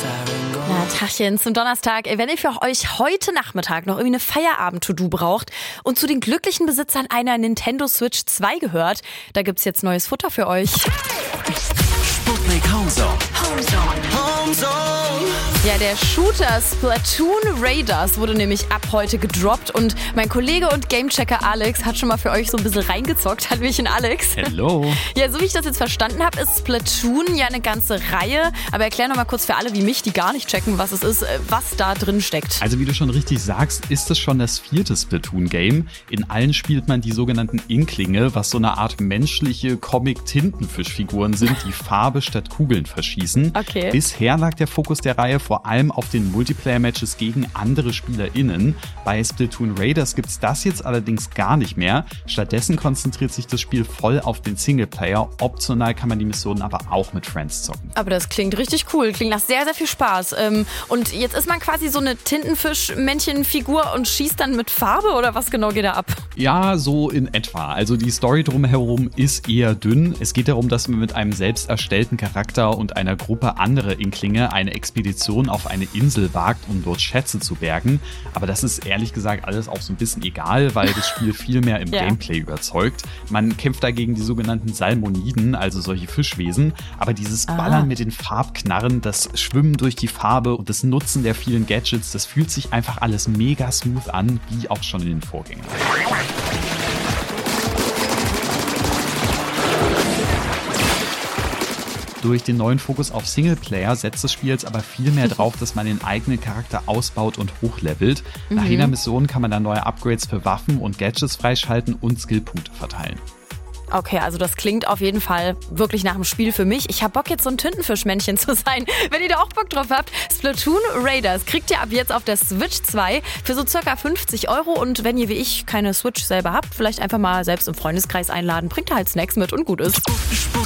Na, Tachchen, zum Donnerstag. Wenn ihr für euch heute Nachmittag noch irgendwie eine Feierabend-To-Do braucht und zu den glücklichen Besitzern einer Nintendo Switch 2 gehört, da gibt's jetzt neues Futter für euch. Sputnik Homezone. Ja, der Shooter Splatoon Raiders wurde nämlich ab heute gedroppt und mein Kollege und Gamechecker Alex hat schon mal für euch so ein bisschen reingezockt. Hallöchen, Alex. Hello. Ja, so wie ich das jetzt verstanden habe, ist Splatoon ja eine ganze Reihe. Aber erklär noch mal kurz für alle wie mich, die gar nicht checken, was es ist, was da drin steckt. Also wie du schon richtig sagst, ist es schon das 4. Splatoon-Game. In allen spielt man die sogenannten Inklinge, was so eine Art menschliche Comic-Tintenfischfiguren sind, die Farbe statt Kugeln verschießen. Okay. Bisher lag der Fokus der Reihe vor allem auf den Multiplayer-Matches gegen andere SpielerInnen. Bei Splatoon Raiders gibt's das jetzt allerdings gar nicht mehr. Stattdessen konzentriert sich das Spiel voll auf den Singleplayer. Optional kann man die Missionen aber auch mit Friends zocken. Aber das klingt richtig cool, klingt nach sehr, sehr viel Spaß. Und jetzt ist man quasi so eine Tintenfisch-Männchenfigur und schießt dann mit Farbe oder was genau geht da ab? Ja, so in etwa. Also die Story drumherum ist eher dünn. Es geht darum, dass man mit einem selbst erstellten Charakter und einer Gruppe anderer Inklinge eine Expedition auf eine Insel wagt, um dort Schätze zu bergen. Aber das ist ehrlich gesagt alles auch so ein bisschen egal, weil das Spiel viel mehr im Gameplay überzeugt. Man kämpft dagegen die sogenannten Salmoniden, also solche Fischwesen. Aber dieses Ballern mit den Farbknarren, das Schwimmen durch die Farbe und das Nutzen der vielen Gadgets, das fühlt sich einfach alles mega smooth an, wie auch schon in den Vorgängern. Durch den neuen Fokus auf Singleplayer setzt das Spiel jetzt aber viel mehr drauf, dass man den eigenen Charakter ausbaut und hochlevelt. Nach jeder Mission kann man dann neue Upgrades für Waffen und Gadgets freischalten und Skillpunkte verteilen. Okay, also das klingt auf jeden Fall wirklich nach einem Spiel für mich. Ich hab Bock, jetzt so ein Tintenfischmännchen zu sein. Wenn ihr da auch Bock drauf habt, Splatoon Raiders kriegt ihr ab jetzt auf der Switch 2 für so circa 50 €. Und wenn ihr wie ich keine Switch selber habt, vielleicht einfach mal selbst im Freundeskreis einladen, bringt halt Snacks mit und gut ist.